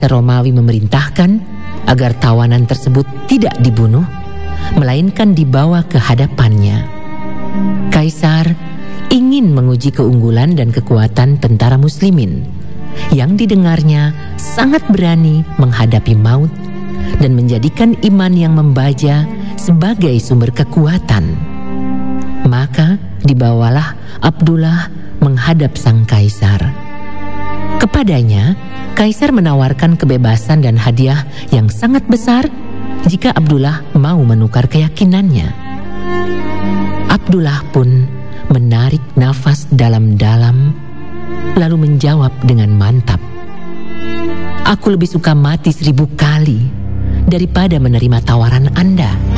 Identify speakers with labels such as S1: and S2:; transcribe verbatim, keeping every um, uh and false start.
S1: Romawi memerintahkan agar tawanan tersebut tidak dibunuh, melainkan dibawa ke hadapannya. Kaisar ingin menguji keunggulan dan kekuatan tentara muslimin yang didengarnya sangat berani menghadapi maut dan menjadikan iman yang membaja sebagai sumber kekuatan. Maka dibawalah Abdullah menghadap sang kaisar. Kepadanya, kaisar menawarkan kebebasan dan hadiah yang sangat besar jika Abdullah mau menukar keyakinannya. Abdullah pun menarik nafas dalam-dalam, lalu menjawab dengan mantap, "Aku lebih suka mati seribu kali daripada menerima tawaran Anda."